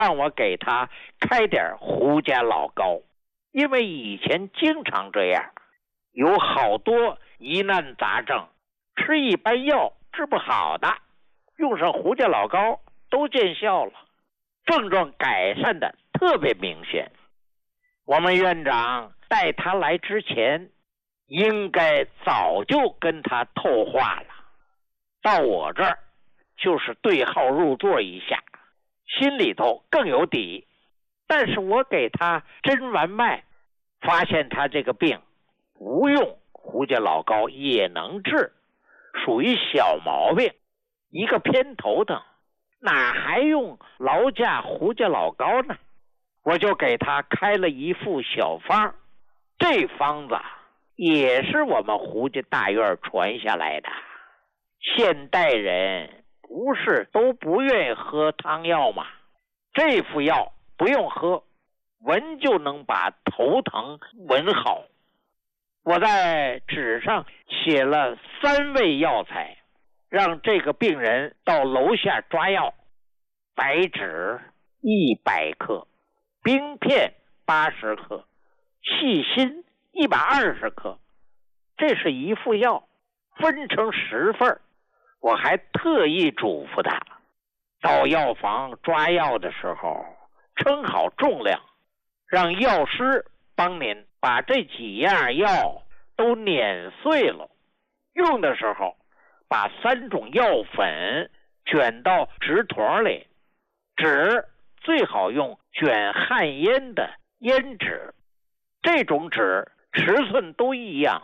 让我给他开点胡家老膏，因为以前经常这样，有好多疑难杂症，吃一般药治不好的，用上胡家老膏都见效了，症状改善的特别明显。我们院长带他来之前，应该早就跟他透话了，到我这儿就是对号入座一下，心里头更有底。但是我给他诊完脉，发现他这个病不用胡家老膏也能治，属于小毛病，一个偏头疼，哪还用劳驾胡家老膏呢？我就给他开了一副小方，这方子也是我们胡家大院传下来的。现代人不是都不愿意喝汤药吗？这副药不用喝，闻就能把头疼闻好。我在纸上写了3味药材，让这个病人到楼下抓药。白芷100克，冰片80克，细辛120克。这是一副药，分成10份。我还特意嘱咐他，到药房抓药的时候称好重量，让药师帮您把这几样药都碾碎了，用的时候把3种药粉卷到纸筒里，纸最好用卷旱烟的烟纸，这种纸尺寸都一样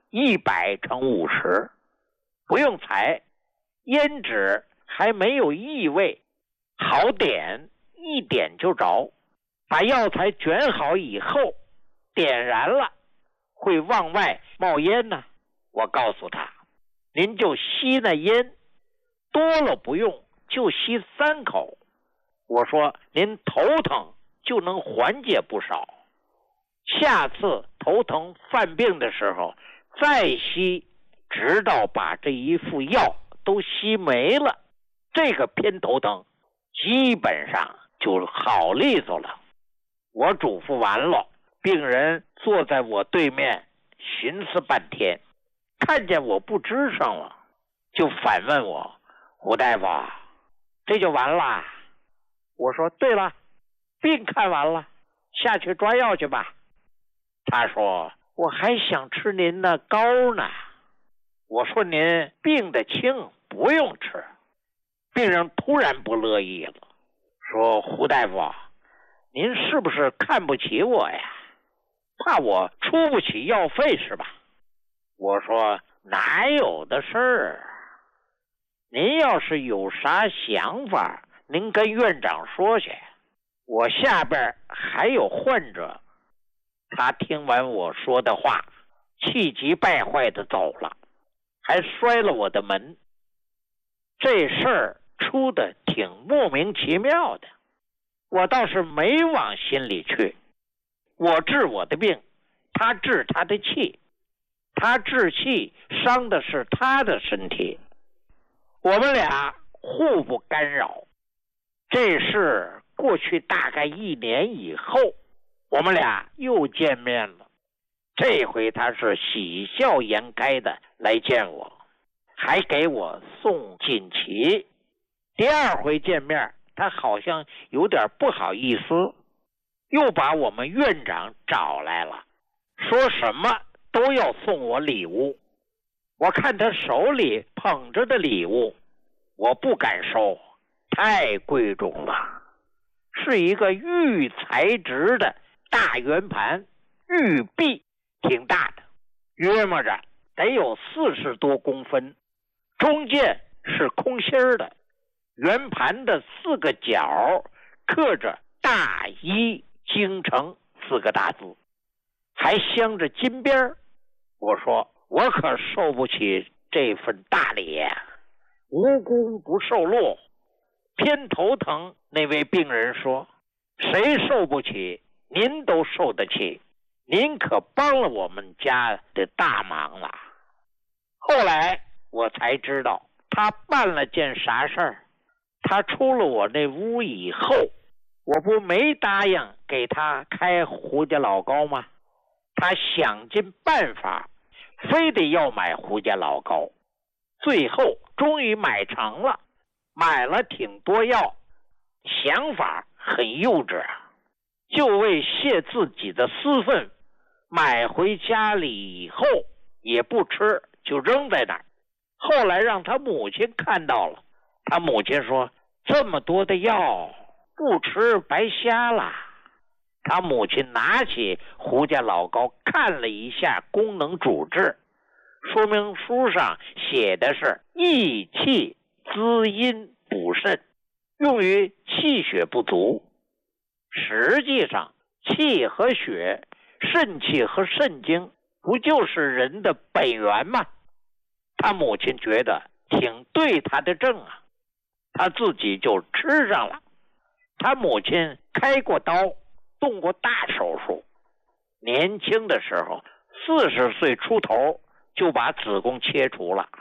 ，100×50，不用裁，烟纸还没有异味，好点，一点就着。把药材卷好以后，点燃了会往外冒烟呢。我告诉他，您就吸那烟，多了不用，就吸3口。我说您头疼就能缓解不少，下次头疼犯病的时候再吸，直到把这一副药都吸没了，这个偏头疼基本上就好利索了。我嘱咐完了，病人坐在我对面寻思半天，看见我不吱声了，就反问我，胡大夫，这就完了？我说对了，病看完了，下去抓药去吧。他说我还想吃您的膏呢。我说您病得轻，不用吃。病人突然不乐意了，说胡大夫，您是不是看不起我呀？怕我出不起药费是吧？我说哪有的事儿，您要是有啥想法，您跟院长说去，我下边还有患者。他听完我说的话，气急败坏的走了，还摔了我的门。这事儿出的挺莫名其妙的，我倒是没往心里去。我治我的病，他治他的气，他治气伤的是他的身体，我们俩互不干扰。这事过去大概1年以后，我们俩又见面了。这回他是喜笑颜开的来见我，还给我送锦旗。第2回见面，他好像有点不好意思，又把我们院长找来了，说什么都要送我礼物。我看他手里捧着的礼物，我不敢收，太贵重了，是一个玉材质的大圆盘，玉璧，挺大的，约摸着得有40多公分，中间是空心的，圆盘的4个角刻着大医京城4个大字，还镶着金边。我说我可受不起这份大礼呀，无功不受禄。偏头疼那位病人说，谁受不起，您都受得起，您可帮了我们家的大忙了。后来我才知道他办了件啥事儿。他出了我那屋以后， 我不没答应给他开胡家老高吗？他想尽办法，非得要买胡家老高，最后终于买成了，买了挺多药，想法很幼稚啊，就为泄自己的私愤，买回家里以后也不吃，就扔在那儿。后来让他母亲看到了，他母亲说，这么多的药不吃白瞎了。他母亲拿起胡家老高看了一下功能主治，说明书上写的是益气滋阴补肾，用于气血不足。实际上气和血，肾气和肾精不就是人的本源吗？他母亲觉得挺对他的症啊，他自己就吃上了。他母亲开过刀，动过大手术，年轻的时候40岁出头就把子宫切除了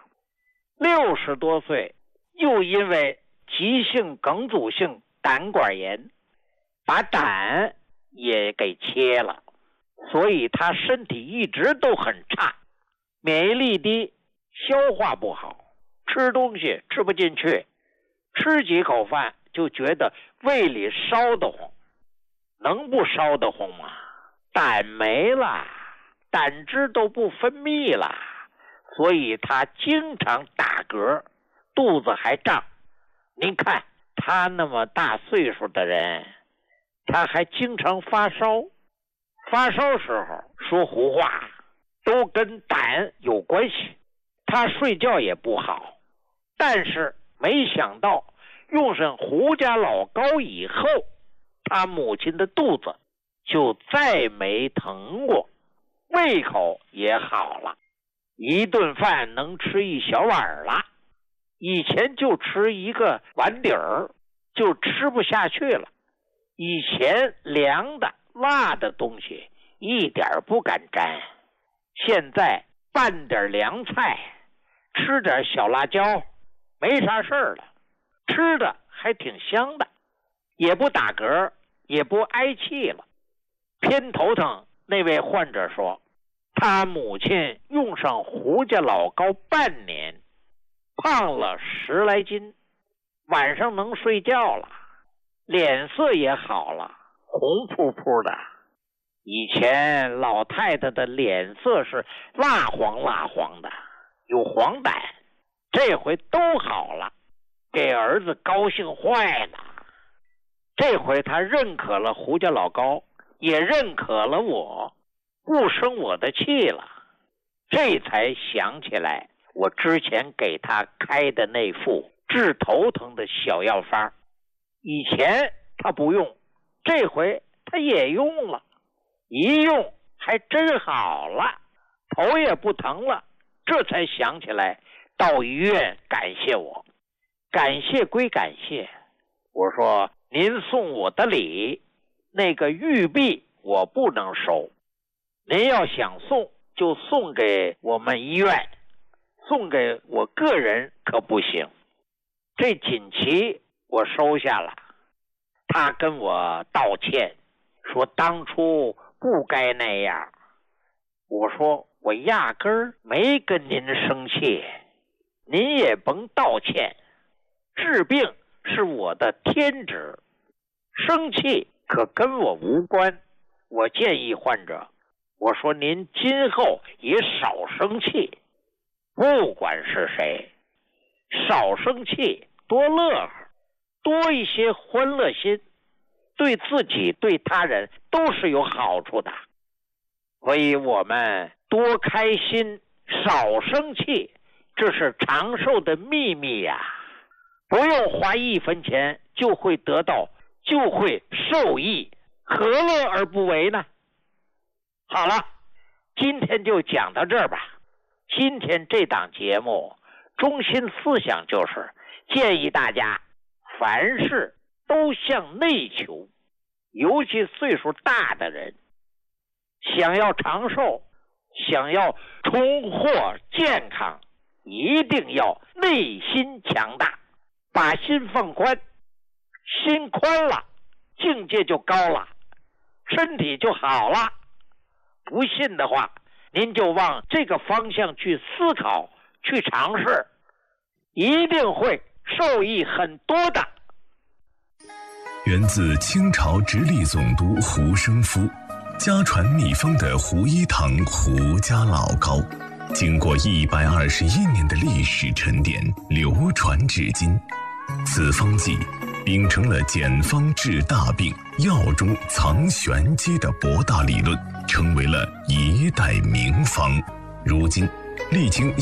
，60多岁又因为急性梗阻性胆管炎把胆也给切了，所以他身体一直都很差，免疫力低，消化不好，吃东西吃不进去，吃几口饭就觉得胃里烧得慌。能不烧得慌吗？胆没了，胆汁都不分泌了，所以他经常打嗝，肚子还胀。您看他那么大岁数的人，他还经常发烧，发烧时候说胡话，都跟胆有关系。他睡觉也不好，但是没想到用上胡家老高以后，他母亲的肚子就再没疼过，胃口也好了，一顿饭能吃一小碗了，以前就吃一个碗底儿就吃不下去了。以前凉的辣的东西一点不敢沾，现在拌点凉菜，吃点小辣椒，没啥事儿了，吃的还挺香的，也不打嗝，也不挨气了。偏头疼那位患者说，他母亲用上胡家老高半年，胖了10来斤，晚上能睡觉了，脸色也好了，红扑扑的。以前老太太的脸色是蜡黄蜡黄的，有黄疸，这回都好了，给儿子高兴坏了。这回他认可了胡家老高，也认可了我，不生我的气了。这才想起来我之前给他开的那副治头疼的小药方，以前他不用，这回他也用了，一用还真好了，头也不疼了。这才想起来到医院感谢我。感谢归感谢，我说您送我的礼，那个玉璧我不能收，您要想送就送给我们医院，送给我个人可不行。这锦旗我收下了，他跟我道歉，说当初不该那样。我说我压根儿没跟您生气，您也甭道歉，治病是我的天职，生气可跟我无关。我建议患者，我说您今后也少生气，不管是谁，少生气，多乐呵，多一些欢乐心，对自己对他人都是有好处的。所以我们多开心，少生气，这是长寿的秘密呀！不用花1分钱就会得到，就会受益，何乐而不为呢？好了，今天就讲到这儿吧。今天这档节目中心思想就是建议大家凡事都向内求，尤其岁数大的人，想要长寿，想要重获健康，一定要内心强大，把心放宽，心宽了境界就高了，身体就好了。不信的话，您就往这个方向去思考，去尝试，一定会受益很多的。 源自清朝直隶总督胡生夫，家传秘方的胡一堂胡家老膏，经过121年的历史沉淀，流传至今。此方剂秉承了简方治大病、药中藏玄机的博大理论，成为了一代名方。如今历经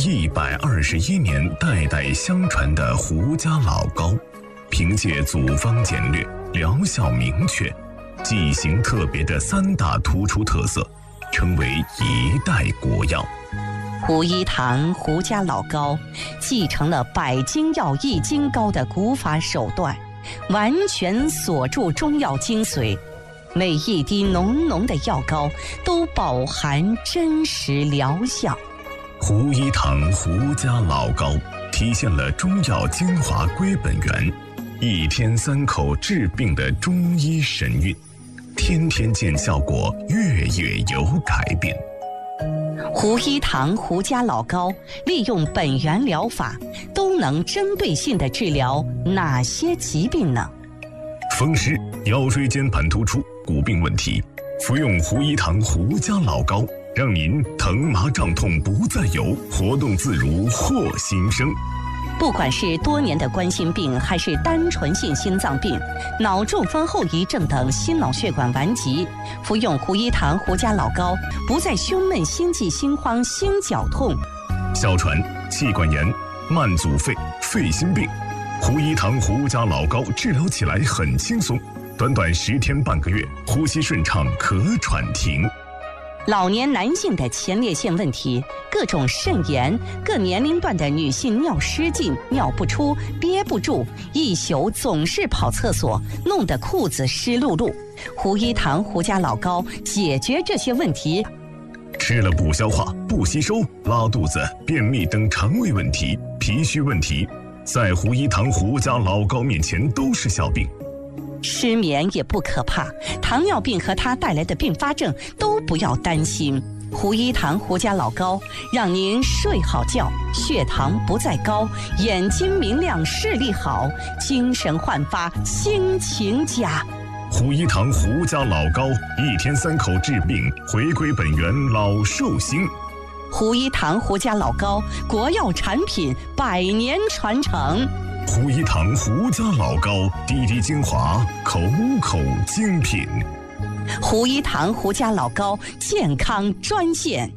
121年代代相传的胡家老膏，凭借组方简略、疗效明确、剂型特别的3大突出特色，成为一代国药。 胡一堂胡家老膏继承了百金药易筋膏的古法手段，完全锁住中药精髓，每一滴浓浓的药膏都饱含真实疗效。 胡一堂胡家老膏体现了中药精华归本源，一天3口治病的中医神韵，天天见效果，月月有改变。 胡一堂胡家老膏利用本源疗法，都能针对性地治疗哪些疾病呢？ 风湿、腰椎间盘突出、骨病问题，服用胡一堂胡家老膏，让您疼麻胀痛不再有，活动自如获新生。 不管是多年的冠心病，还是单纯性心脏病、脑中风后遗症等心脑血管顽疾，服用胡一堂胡家老膏，不再胸闷、心悸、心慌、心绞痛。 哮喘、气管炎、慢阻肺、肺心病，胡一堂胡家老膏治疗起来很轻松，短短10天半个月，呼吸顺畅，咳喘停。 老年男性的前列腺问题、各种肾炎、各年龄段的女性尿失禁、尿不出、憋不住，一宿总是跑厕所，弄得裤子湿漉漉。胡一堂胡家老膏解决这些问题。 吃了不消化、不吸收、拉肚子、便秘等肠胃问题、脾虚问题，在胡一堂胡家老膏面前都是小病。 失眠也不可怕，糖尿病和它带来的并发症都不要担心。胡一堂胡家老膏让您睡好觉，血糖不再高，眼睛明亮，视力好，精神焕发，心情佳。 胡一堂胡家老膏，一天3口治病，回归本源，老寿星。 胡一堂胡家老膏，国药产品，100年传承。 胡一堂胡家老膏，滴滴精华，口口精品。 胡一堂胡家老膏健康专线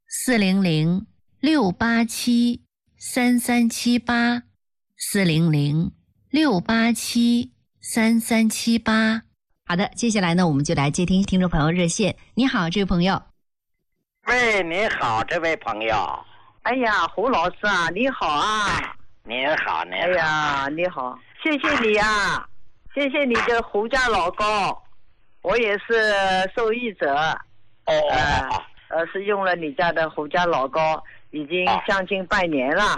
：400-687-3378，400-687-3378。好的，接下来呢，我们就来接听众朋友热线。你好，这位朋友。 喂，你好，这位朋友。 哎呀，胡老师啊，你好啊。 您好，您好。 哎呀，你好，谢谢你啊，谢谢你的胡家老膏，我也是受益者。是用了你家的胡家老膏，已经将近半年了。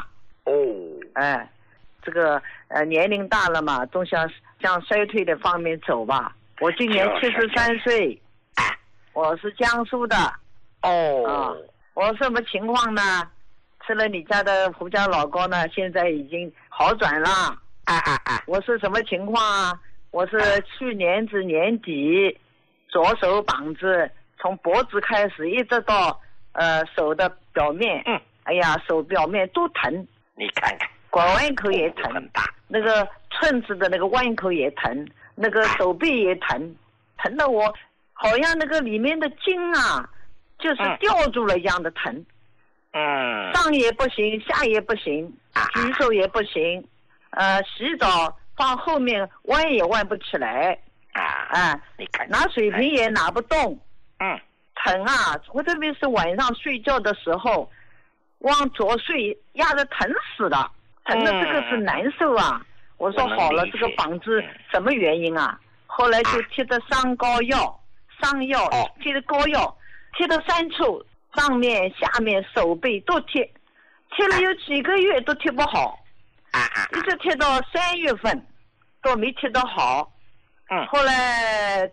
这个年龄大了嘛，总想向衰退的方面走吧。我今年73岁，我是江苏的。我什么情况呢？吃了你家的胡家老膏呢，现在已经好转了。我是什么情况啊？我是去年子年底，左手膀子从脖子开始一直到手的表面，哎呀，手表面都疼。 你看看， 拐弯口也疼，那个寸子的那个弯口也疼，那个手臂也疼，疼得我好像那个里面的筋啊，就是吊住了一样的疼。上也不行，下也不行，举手也不行，洗澡放后面弯也弯不起来， 你看拿水瓶也拿不动，疼啊！我特别是晚上睡觉的时候，往左睡压得疼死了，疼的这个是难受啊！我说好了，这个膀子什么原因啊？后来就贴的伤膏药，贴的膏药，贴到3处。上面下面手背都贴了有几个月都贴不好，一直贴到3月份都没贴得好， 嗯。 后来